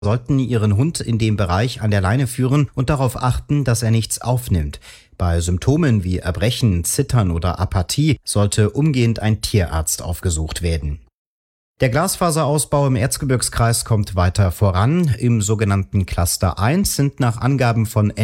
sollten ihren Hund in dem Bereich an der Leine führen und darauf achten, dass er nichts aufnimmt. Bei Symptomen wie Erbrechen, Zittern oder Apathie sollte umgehend ein Tierarzt aufgesucht werden. Der Glasfaserausbau im Erzgebirgskreis kommt weiter voran. Im sogenannten Cluster 1 sind nach Angaben von